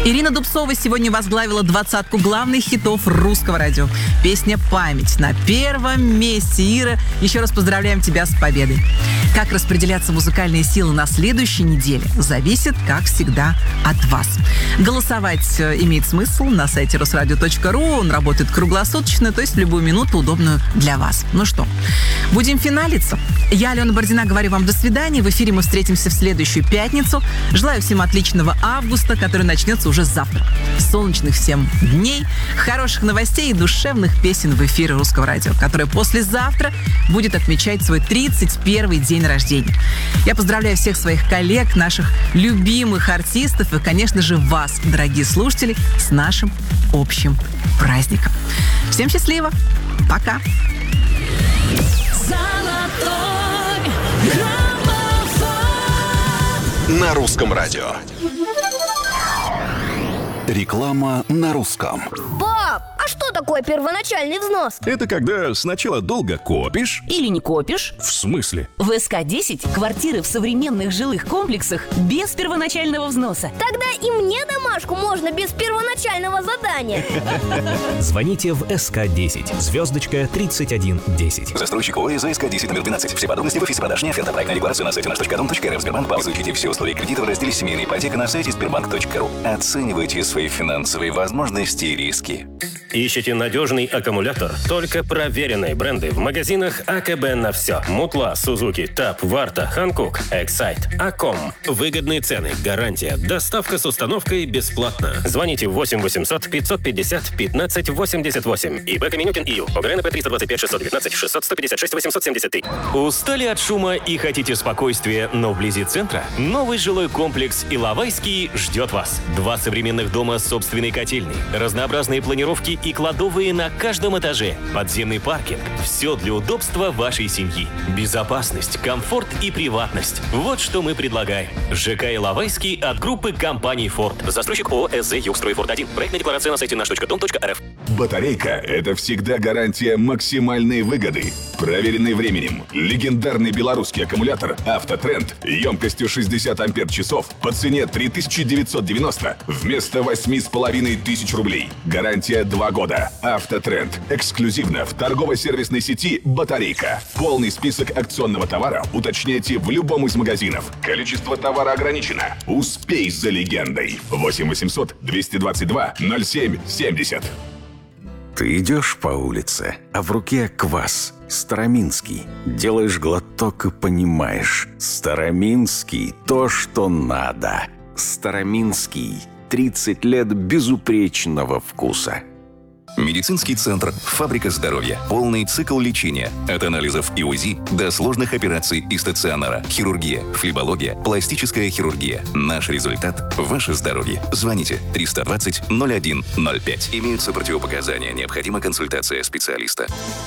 Ирина Дубцова сегодня возглавила 20-ку главных хитов русского радио. Песня «Память» на первом месте. Ира, еще раз поздравляем тебя с победой. Как распределяться музыкальные силы на следующей неделе, зависит, как всегда, от вас. Голосовать имеет смысл на сайте русрадио.ру. Он работает круглосуточно, то есть в любую минуту, удобную для вас. Ну что, будем финалиться. Я, Алена Бородина, говорю вам до свидания. В эфире мы встретимся в следующую пятницу. Желаю всем отличного августа, который начнется уже завтра. Солнечных всем дней, хороших новостей и душевных песен в эфире Русского радио, которое послезавтра будет отмечать свой 31-й день рождения. Я поздравляю всех своих коллег, наших любимых артистов и, конечно же, вас, дорогие слушатели, с нашим общим праздником. Всем счастливо! Пока! На русском радио. Реклама на русском. Пап, а что такое первоначальный взнос? Это когда сначала долго копишь. Или не копишь? В смысле? В СК-10 квартиры в современных жилых комплексах без первоначального взноса. Тогда и мне домашку можно без первоначального задания. Звоните в СК-10, звездочка 3110. Застройщик ОС СК-10 номер 12. Все подробности в офисе продаж не оферта. Проектная декларация на сайте наш.дом.рф. Сбербанк. Изучите все условия кредита в разделе «Семейная ипотека» на сайте sberbank.ru. Оценивайте свои финансовые возможности и риски. Ищите надежный аккумулятор? Только проверенные бренды в магазинах АКБ на все. Мутла, Сузуки, ТАП, Варта, Ханкук, Эксайт, Аком. Выгодные цены, гарантия, доставка с установкой бесплатно. Звоните 8 800 550 15 88. ИП Каменюкин ИЮ. ОГРНП 325 619 600 156 873. Устали от шума и хотите спокойствия, но вблизи центра? Новый жилой комплекс Иловайский ждет вас. 2 современных дома с собственной котельной, разнообразные планировки и кладовые на каждом этаже, подземный паркинг. Все для удобства вашей семьи. Безопасность, комфорт и приватность. Вот что мы предлагаем. ЖК Иловайский от группы компаний «Форд». Застройщик ООО «СЗ Югстройфорд-1». Проектная декларация на сайте наш.дом.рф. Батарейка – это всегда гарантия максимальной выгоды. Проверенный временем. Легендарный белорусский аккумулятор «Автотренд» емкостью 60 ампер-часов по цене 3990 вместо 8500 рублей. Гарантия 2 года. «Автотренд». Эксклюзивно в торгово-сервисной сети «Батарейка». Полный список акционного товара уточняйте в любом из магазинов. Количество товара ограничено. Успей за легендой. 8 800 222 07 70. Ты идешь по улице, а в руке квас. Староминский. Делаешь глоток и понимаешь. Староминский – то, что надо. Староминский. 30 лет безупречного вкуса. Медицинский центр «Фабрика здоровья». Полный цикл лечения. От анализов и УЗИ до сложных операций и стационара. Хирургия, флебология, пластическая хирургия. Наш результат – ваше здоровье. Звоните 320 01 05. Имеются противопоказания. Необходима консультация специалиста.